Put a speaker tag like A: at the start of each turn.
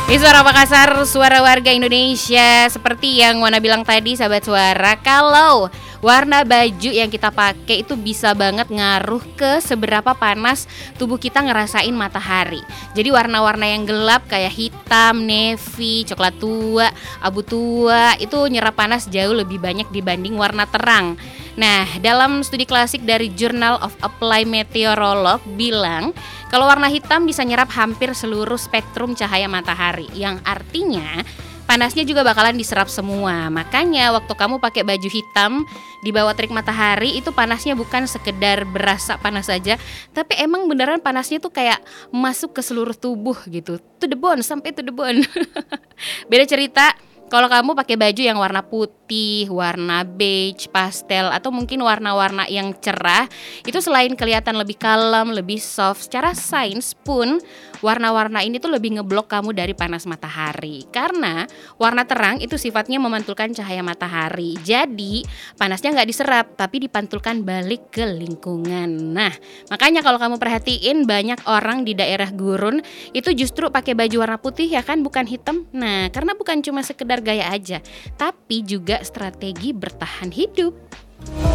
A: Di Suara Makassar, suara warga Indonesia. Seperti yang Wana bilang tadi, sahabat suara, kalau warna baju yang kita pakai itu bisa banget ngaruh ke seberapa panas tubuh kita ngerasain matahari. Jadi warna-warna yang gelap kayak hitam, navy, coklat tua, abu tua itu nyerap panas jauh lebih banyak dibanding warna terang. Nah, dalam studi klasik dari Journal of Applied Meteorology bilang kalau warna hitam bisa nyerap hampir seluruh spektrum cahaya matahari, yang artinya panasnya juga bakalan diserap semua. Makanya waktu kamu pakai baju hitam di bawah terik matahari itu panasnya bukan sekedar berasa panas saja, tapi emang beneran panasnya tuh kayak masuk ke seluruh tubuh gitu, to the bone, sampai to the bone. Beda cerita kalau kamu pakai baju yang warna putih, warna beige, pastel, atau mungkin warna-warna yang cerah, itu selain kelihatan lebih kalem, lebih soft, secara sains pun warna-warna ini tuh lebih ngeblok kamu dari panas matahari. Karena warna terang itu sifatnya memantulkan cahaya matahari. Jadi panasnya nggak diserap, tapi dipantulkan balik ke lingkungan. Nah, makanya kalau kamu perhatiin banyak orang di daerah gurun itu justru pakai baju warna putih ya kan, bukan hitam. Nah, karena bukan cuma sekedar gaya aja, tapi juga strategi bertahan hidup.